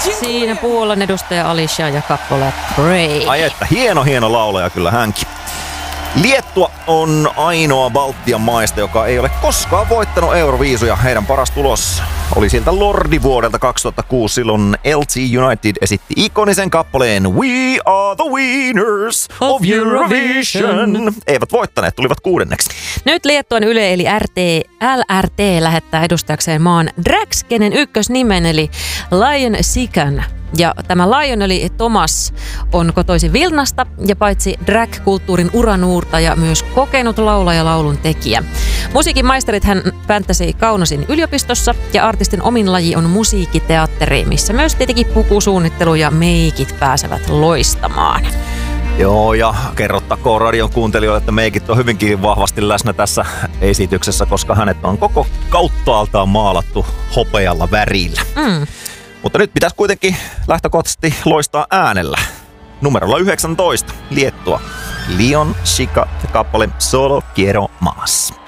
Siinä Puolan edustaja Alisha ja kappale Pray. Ai että, hieno laulaja kyllä hänkin. Liettua on ainoa Baltian maista, joka ei ole koskaan voittanut Euroviisuja. Heidän paras tulos oli sieltä Lordi vuodelta 2006. Silloin LT United esitti ikonisen kappaleen We are the winners of Eurovision. Eivät voittaneet, tulivat 6. Nyt Liettuan Yle eli LRT lähettää edustajakseen maan drag-skenen ykkösnimen eli Lion Sikan. Ja tämä Lion eli Thomas on kotoisin Vilnasta ja paitsi drag-kulttuurin uranuurtaja myös kokenut laulaja laulun tekijä. Musiikin maisterit hän pänttäsi Kaunasin yliopistossa ja artistin omin laji on musiikkiteatteri, missä myös tietenkin pukusuunnittelu ja meikit pääsevät loistamaan. Joo, ja kerrottakoon radion kuuntelijoille, että meikit on hyvinkin vahvasti läsnä tässä esityksessä, koska hänet on koko kauttaaltaan maalattu hopealla värillä. Mutta nyt pitäisi kuitenkin lähtökohtaisesti loistaa äänellä. Numerolla 19, Liettua. Lion Shika ja kappale Solo Quiero Más.